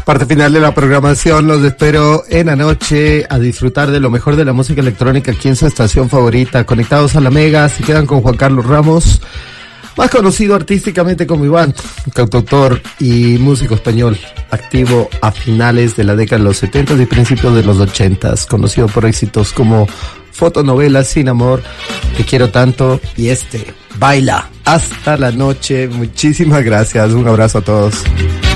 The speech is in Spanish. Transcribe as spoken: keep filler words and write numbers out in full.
Parte final de la programación. Los espero en la noche a disfrutar de lo mejor de la música electrónica aquí en su estación favorita. Conectados a la Mega, se quedan con Juan Carlos Ramos, más conocido artísticamente como Iván, cantautor y músico español, activo a finales de la década de los setenta y principios de los ochenta, conocido por éxitos como Fotonovelas, Sin Amor, Te Quiero Tanto y este, Baila. Hasta la noche, muchísimas gracias, un abrazo a todos.